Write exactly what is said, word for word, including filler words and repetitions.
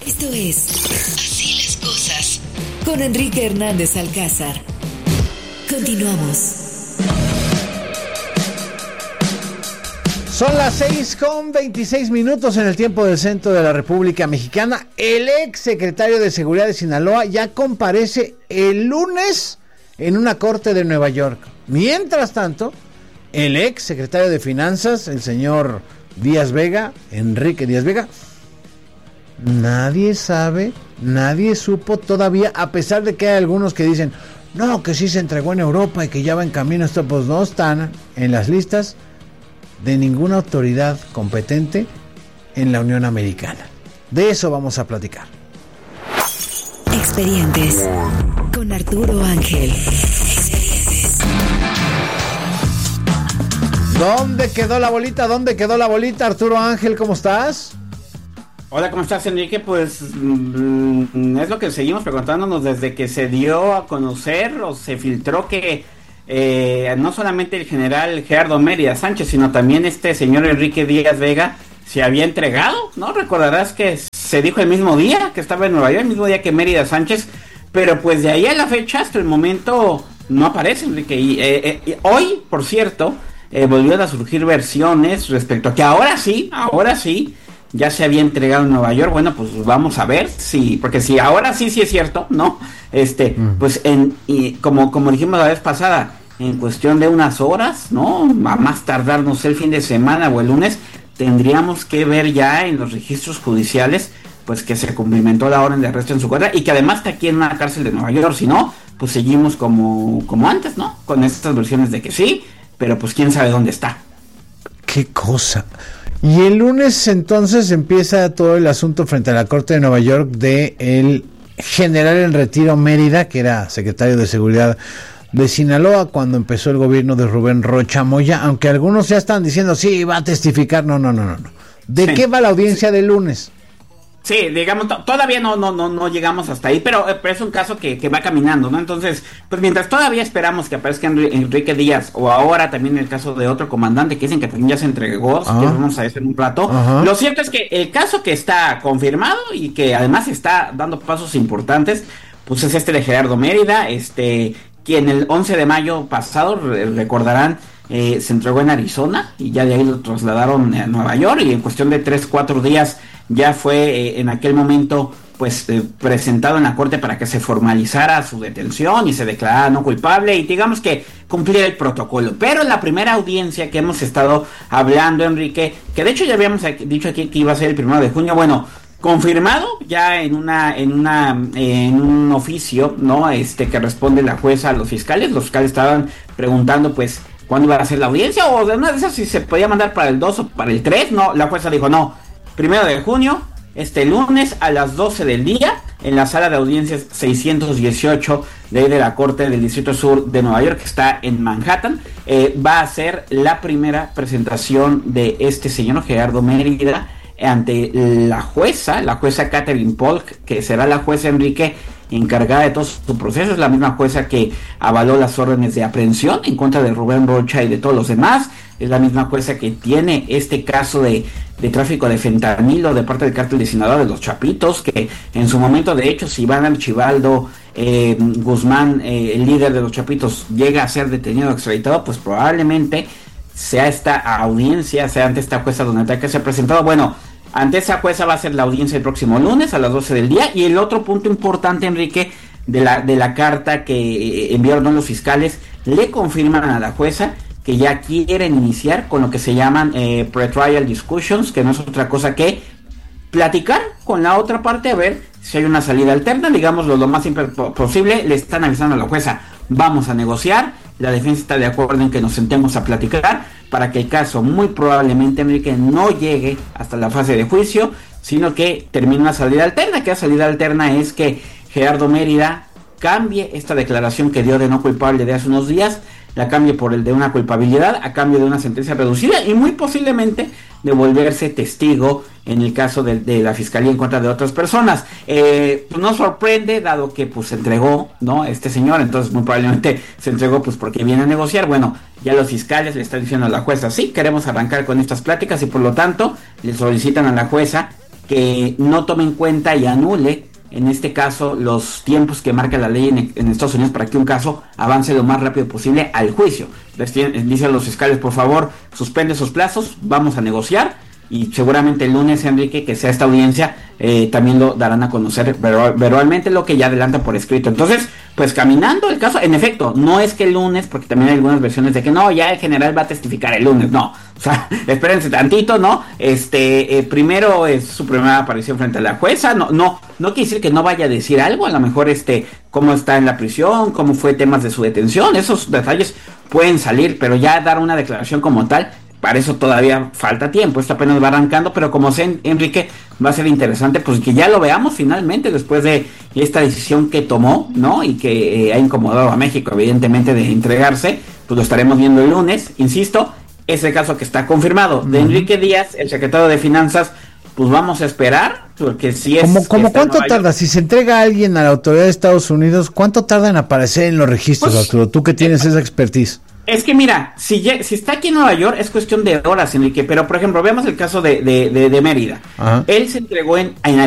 Esto es Así las Cosas con Enrique Hernández Alcázar. Continuamos. Son las seis con veintiséis minutos en el tiempo del centro de la República Mexicana. El ex secretario de Seguridad de Sinaloa ya comparece el lunes en una corte de Nueva York. Mientras tanto, el ex secretario de Finanzas, el señor Díaz Vega, Enrique Díaz Vega, nadie sabe, nadie supo todavía, a pesar de que hay algunos que dicen, no, que sí se entregó en Europa y que ya va en camino, esto pues no están en las listas de ninguna autoridad competente en la Unión Americana. De eso vamos a platicar. Expedientes con Arturo Ángel. Expedientes. ¿Dónde quedó la bolita? ¿Dónde quedó la bolita? Arturo Ángel, ¿cómo estás? Hola, ¿cómo estás, Enrique? Pues mmm, es lo que seguimos preguntándonos desde que se dio a conocer o se filtró que eh, no solamente el general Gerardo Mérida Sánchez, sino también este señor Enrique Díaz Vega se había entregado, ¿no? Recordarás que se dijo el mismo día que estaba en Nueva York, el mismo día que Mérida Sánchez, pero pues de ahí a la fecha, hasta el momento, no aparece, Enrique. Y eh, eh, hoy, por cierto, eh, volvieron a surgir versiones respecto a que ahora sí, ahora sí, ya se había entregado en Nueva York. Bueno, pues vamos a ver si, porque si ahora sí, sí es cierto, ¿no? Este, mm. pues en, y como, como dijimos la vez pasada, en cuestión de unas horas, ¿no? A más tardar, no sé, el fin de semana o el lunes, tendríamos que ver ya en los registros judiciales, pues que se cumplimentó la orden de arresto en su contra y que además está aquí en una cárcel de Nueva York. Si no, pues seguimos como, como antes, ¿no? Con estas versiones de que sí, pero pues quién sabe dónde está. Qué cosa. Y el lunes entonces empieza todo el asunto frente a la Corte de Nueva York de el general en retiro Mérida, que era secretario de Seguridad de Sinaloa cuando empezó el gobierno de Rubén Rocha Moya, aunque algunos ya están diciendo, sí, va a testificar. No, no, no, no. no. ¿De sí. qué va la audiencia sí. del lunes? Sí, digamos, to- todavía no, no, no, no llegamos hasta ahí, pero, pero es un caso que, que va caminando, ¿no? Entonces, pues mientras todavía esperamos que aparezca Enrique Díaz, o ahora también el caso de otro comandante que dicen que también ya se entregó, ah. que vamos a ver en un rato. Ajá. Lo cierto es que el caso que está confirmado y que además está dando pasos importantes, pues es este de Gerardo Mérida, este, quien el once de mayo pasado, recordarán, eh, se entregó en Arizona y ya de ahí lo trasladaron a Nueva York y en cuestión de tres, cuatro días ya fue eh, en aquel momento pues eh, presentado en la corte para que se formalizara su detención y se declarara no culpable y digamos que cumpliera el protocolo. Pero en la primera audiencia que hemos estado hablando, Enrique, que de hecho ya habíamos dicho aquí que iba a ser el primero de junio, bueno, confirmado ya en una en una en un oficio, no este que responde la jueza a los fiscales. Los fiscales estaban preguntando pues cuándo iba a ser la audiencia o de una de esas si se podía mandar para el dos o para el tres. No, la jueza dijo no, primero de junio, este lunes a las doce del día en la sala de audiencias seiscientos dieciocho de, de la Corte del Distrito Sur de Nueva York, que está en Manhattan. Eh, va a ser la primera presentación de este señor Gerardo Mérida ante la jueza, la jueza Catherine Polk, que será la jueza, Enrique, encargada de todo su proceso. Es la misma jueza que avaló las órdenes de aprehensión en contra de Rubén Rocha y de todos los demás. Es la misma jueza que tiene este caso de, de tráfico de fentanilo de parte del cártel de Sinaloa de los Chapitos, que en su momento, de hecho, si Iván Archibaldo eh, Guzmán, eh, el líder de los Chapitos, llega a ser detenido o extraditado, pues probablemente sea esta audiencia, sea ante esta jueza donde tenga que ser presentado. Bueno, ante esa jueza va a ser la audiencia el próximo lunes a las doce del día. Y el otro punto importante, Enrique, de la, de la carta que enviaron los fiscales, le confirman a la jueza que ya quieren iniciar con lo que se llaman eh, pre-trial discussions, que no es otra cosa que platicar con la otra parte a ver si hay una salida alterna, digamos lo, lo más simple posible. Le están avisando a la jueza, vamos a negociar, la defensa está de acuerdo en que nos sentemos a platicar para que el caso muy probablemente, Enrique, no llegue hasta la fase de juicio, sino que termine una salida alterna, que la salida alterna es que Gerardo Mérida cambie esta declaración que dio de no culpable de hace unos días, la cambie por el de una culpabilidad a cambio de una sentencia reducida y muy posiblemente de volverse testigo en el caso de, de la fiscalía en contra de otras personas. Eh, pues no sorprende, dado que pues se entregó, ¿no? Este señor, entonces muy probablemente se entregó pues porque viene a negociar. Bueno, ya los fiscales le están diciendo a la jueza, sí, queremos arrancar con estas pláticas y por lo tanto le solicitan a la jueza que no tome en cuenta y anule, en este caso, los tiempos que marca la ley en, en Estados Unidos para que un caso avance lo más rápido posible al juicio. Dicen a los fiscales, por favor, suspende esos plazos, vamos a negociar. Y seguramente el lunes, Enrique, que sea esta audiencia, eh, también lo darán a conocer verbal, verbalmente, lo que ya adelanta por escrito. Entonces, pues caminando el caso, en efecto, no es que el lunes, porque también hay algunas versiones de que no, ya el general va a testificar el lunes, no, o sea, espérense tantito, ¿no? Este, eh, primero es su primera aparición frente a la jueza, no, no, no quiere decir que no vaya a decir algo, a lo mejor este, cómo está en la prisión, cómo fue temas de su detención, esos detalles pueden salir, pero ya dar una declaración como tal, para eso todavía falta tiempo, esto apenas va arrancando, pero como sé, Enrique, va a ser interesante, pues que ya lo veamos finalmente después de esta decisión que tomó, ¿no? Y que eh, ha incomodado a México, evidentemente, de entregarse, pues lo estaremos viendo el lunes, insisto, ese caso que está confirmado. De Enrique Díaz, el secretario de Finanzas, pues vamos a esperar, porque si es... ¿Cómo, cómo cuánto tarda? Si se entrega a alguien a la autoridad de Estados Unidos, ¿cuánto tarda en aparecer en los registros, pues, Arturo? Tú que tienes esa expertise. Es que mira, si, ya, si está aquí en Nueva York es cuestión de horas, Enrique, pero por ejemplo, veamos el caso de, de, de, de Mérida. Ajá. Él se entregó en, en